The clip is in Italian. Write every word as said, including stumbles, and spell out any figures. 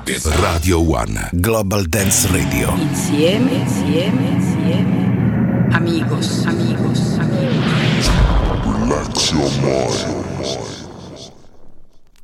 Radio One Global Dance Radio. Insieme, insieme, insieme. Amigos, amigos, amigos. Relax your mind.